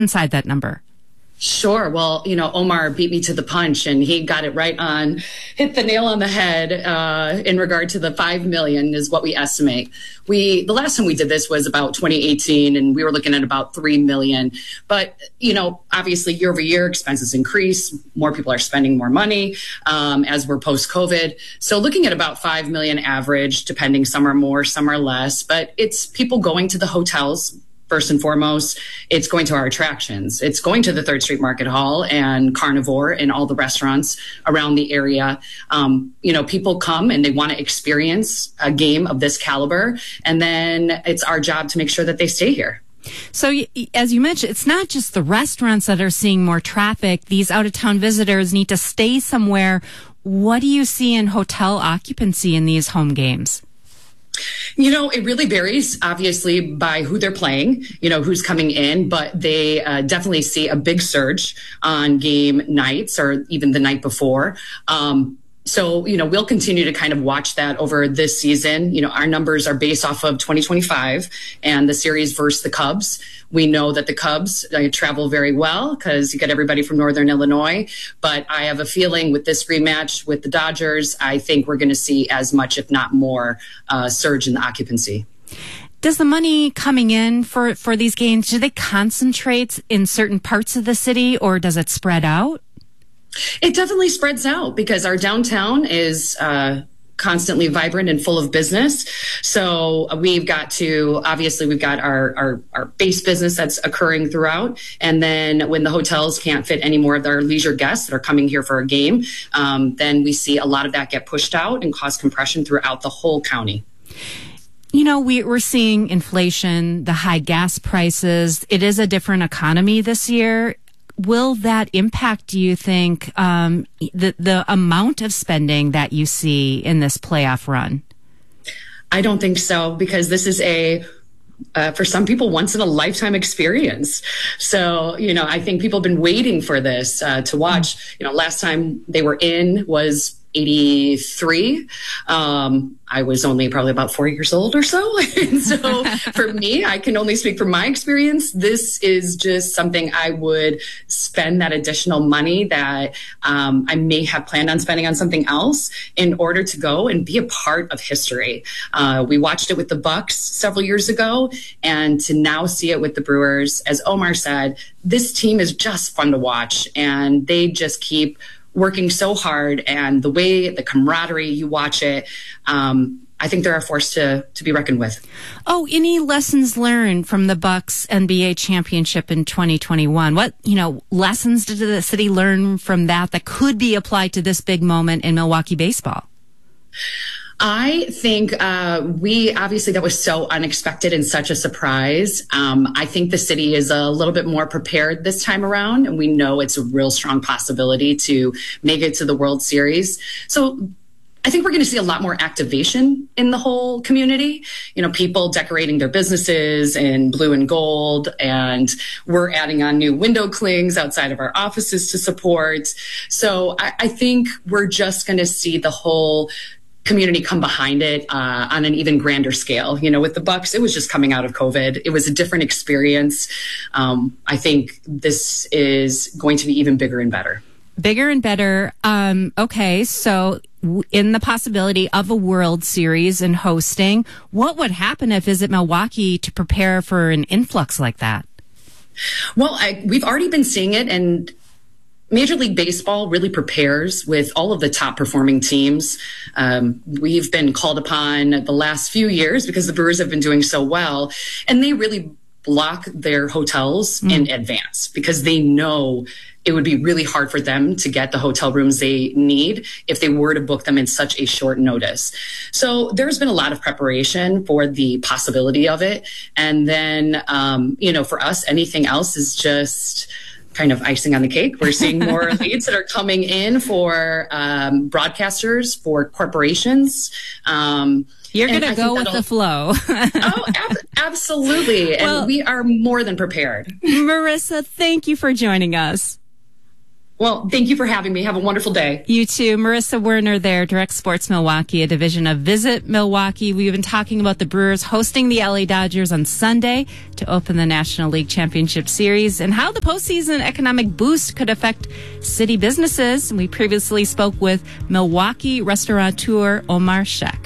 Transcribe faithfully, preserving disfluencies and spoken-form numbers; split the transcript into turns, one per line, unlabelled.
inside that number?
Sure. Well, you know, Omar beat me to the punch, and he got it right on, hit the nail on the head uh, in regard to the five million is what we estimate. We the last time we did this was about twenty eighteen, and we were looking at about three million. But, you know, obviously year over year expenses increase. More people are spending more money um, as we're post-COVID. So looking at about five million average, depending, some are more, some are less. But it's people going to the hotels. First and foremost, it's going to our attractions. It's going to the Third Street Market Hall and Carnivore and all the restaurants around the area. Um, you know, people come and they want to experience a game of this caliber, and then it's our job to make sure that they stay here.
So as you mentioned, it's not just the restaurants that are seeing more traffic. These out-of-town visitors need to stay somewhere. What do you see in hotel occupancy in these home games?
You know, it really varies, obviously, by who they're playing, you know, who's coming in, but they uh, definitely see a big surge on game nights or even the night before. Um, So, you know, we'll continue to kind of watch that over this season. You know, our numbers are based off of twenty twenty-five and the series versus the Cubs. We know that the Cubs uh, travel very well because you get everybody from Northern Illinois. But I have a feeling with this rematch with the Dodgers, I think we're going to see as much, if not more, uh, surge in the occupancy.
Does the money coming in for, for these games, do they concentrate in certain parts of the city, or does it spread out?
It definitely spreads out because our downtown is uh, constantly vibrant and full of business. So we've got to, obviously, we've got our, our, our base business that's occurring throughout. And then when the hotels can't fit any more of their leisure guests that are coming here for a game, um, then we see a lot of that get pushed out and cause compression throughout the whole county.
You know, we, we're seeing inflation, the high gas prices. It is a different economy this year. Will that impact, do you think, um, the, the amount of spending that you see in this playoff run?
I don't think so, because this is a, uh, for some people, once in a lifetime experience. So, you know, I think people have been waiting for this uh, to watch. You know, last time they were in was eighty-three. Um, I was only probably about four years old or so. And so for me, I can only speak from my experience. This is just something I would spend that additional money that um, I may have planned on spending on something else in order to go and be a part of history. Uh, we watched it with the Bucks several years ago, and to now see it with the Brewers, as Omar said, this team is just fun to watch, and they just keep working so hard, and the way, the camaraderie you watch it, um, I think they're a force to to be reckoned with.
Oh, any lessons learned from the Bucks N B A championship in twenty twenty-one? What, you know, lessons did the city learn from that that could be applied to this big moment in Milwaukee baseball?
I think uh, we, obviously, that was so unexpected and such a surprise. Um, I think the city is a little bit more prepared this time around, and we know it's a real strong possibility to make it to the World Series. So I think we're going to see a lot more activation in the whole community. You know, people decorating their businesses in blue and gold, and we're adding on new window clings outside of our offices to support. So I, I think we're just going to see the whole community come behind it uh, on an even grander scale. You know, with the Bucks, it was just coming out of COVID. It was a different experience. Um, I think this is going to be even bigger and better.
Bigger and better. Um, okay, so w- in the possibility of a World Series and hosting, what would happen if Visit Milwaukee to prepare for an influx like that?
Well, I, we've already been seeing it, and Major League Baseball really prepares with all of the top performing teams. Um, we've been called upon the last few years because the Brewers have been doing so well, and they really block their hotels mm. in advance because they know it would be really hard for them to get the hotel rooms they need if they were to book them in such a short notice. So there's been a lot of preparation for the possibility of it. And then, um, you know, for us, anything else is just kind of icing on the cake. We're seeing more leads that are coming in for um, broadcasters, for corporations. Um,
You're going to go with the flow.
oh, ab- absolutely. And well, we are more than prepared.
Marissa, thank you for joining us.
Well, thank you for having me. Have a wonderful day.
You too. Marissa Werner there, Direct Sports Milwaukee, a division of Visit Milwaukee. We've been talking about the Brewers hosting the L A Dodgers on Sunday to open the National League Championship Series and how the postseason economic boost could affect city businesses. We previously spoke with Milwaukee restaurateur Omar Sheikh.